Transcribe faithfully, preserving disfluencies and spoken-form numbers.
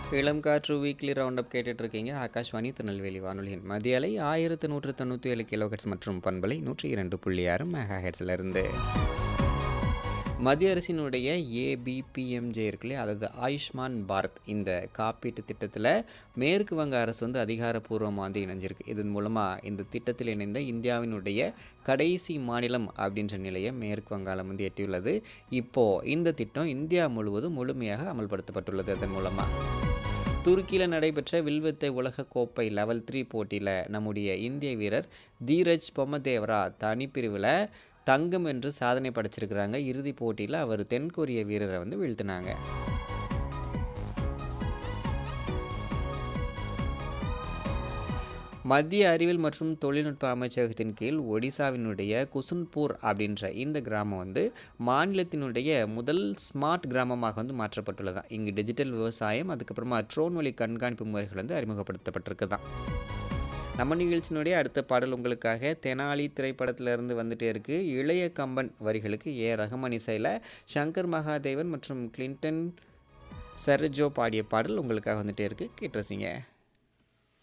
இளம் காற்று weekly round up கேட்டுட்டு இருக்கீங்க. ஆகாஷ்வாணி திருநெல்வேலி வானொலியின் மதிய அலை ஆயிரத்து நூற்று தொண்ணூற்றி ஏழு கிலோஹெட்ஸ் மற்றும் பண்பலை நூற்றி இரண்டு புள்ளி ஆறு மெகா ஹெட்ஸ்ல இருந்து மத்திய அரசினுடைய ஏபிபிஎம்ஜே இருக்குல்லையே, அதாவது ஆயுஷ்மான் பாரத் இந்த காப்பீட்டு திட்டத்தில் மேற்கு வங்க அரசு வந்து அதிகாரப்பூர்வமாக வந்து இணைஞ்சிருக்கு. இதன் மூலமாக இந்த திட்டத்தில் இணைந்த இந்தியாவினுடைய கடைசி மாநிலம் அப்படின்ற நிலையை மேற்கு வங்காளம் வந்து எட்டியுள்ளது. இப்போது இந்த திட்டம் இந்தியா முழுவதும் முழுமையாக அமல்படுத்தப்பட்டுள்ளது. அதன் மூலமாக துருக்கியில் நடைபெற்ற வில்வித்தை உலகக்கோப்பை லெவல் த்ரீ போட்டியில் நம்முடைய இந்திய வீரர் தீரஜ் பொம்மதேவரா தனிப்பிரிவில் தங்கம் என்று சாதனை படைச்சிருக்கிறாங்க. இறுதிப் போட்டியில் அவர் தென்கொரிய வீரரை வந்து வீழ்த்தினாங்க. மத்திய அறிவியல் மற்றும் தொழில்நுட்ப அமைச்சகத்தின் கீழ் ஒடிசாவினுடைய குசுன்பூர் அப்படின்ற இந்த கிராமம் வந்து மாநிலத்தினுடைய முதல் ஸ்மார்ட் கிராமமாக வந்து மாற்றப்பட்டுள்ளதான். இங்கு டிஜிட்டல் விவசாயம், அதுக்கப்புறமா ட்ரோன் வழி கண்காணிப்பு முறைகள் வந்து அறிமுகப்படுத்தப்பட்டிருக்குதான். நம்ம நிகழ்ச்சியினுடைய அடுத்த பாடல் உங்களுக்காக தெனாலி திரைப்படத்திலிருந்து வந்துட்டே இருக்கு. இளைய கம்பன் வரிகளுக்கு ஏ ரஹ்மான் இசையில் சங்கர் மகாதேவன் மற்றும் கிளின்டன் செர்ஜோ பாடிய பாடல் உங்களுக்காக வந்துட்டே இருக்கு. கேட்டு ரசிங்க.